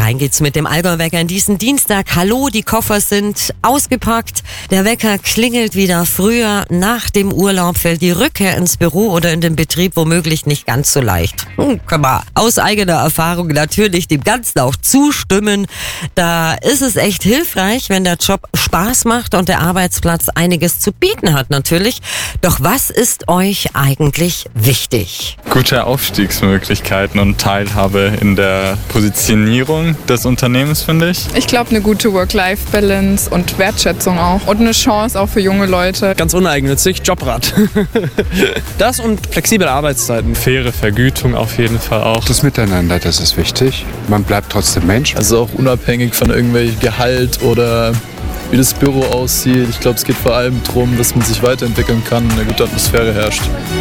Rein geht's mit dem Allgäu-Wecker in diesen Dienstag. Hallo, die Koffer sind ausgepackt. Der Wecker klingelt wieder früher. Nach dem Urlaub fällt die Rückkehr ins Büro oder in den Betrieb womöglich nicht ganz so leicht. Kann man aus eigener Erfahrung natürlich dem Ganzen auch zustimmen. Da ist es echt hilfreich, wenn der Job Spaß macht und der Arbeitsplatz einiges zu bieten hat natürlich. Doch was ist euch eigentlich wichtig? Gute Aufstiegsmöglichkeiten und Teilhabe in der Positionierung des Unternehmens, finde ich. Ich glaube, eine gute Work-Life-Balance und Wertschätzung auch. Und eine Chance auch für junge Leute. Ganz uneigennützig, Jobrad. Das und flexible Arbeitszeiten. Faire Vergütung auf jeden Fall auch. Das Miteinander, das ist wichtig. Man bleibt trotzdem Mensch. Also auch unabhängig von irgendwelchem Gehalt oder wie das Büro aussieht. Ich glaube, es geht vor allem darum, dass man sich weiterentwickeln kann und eine gute Atmosphäre herrscht.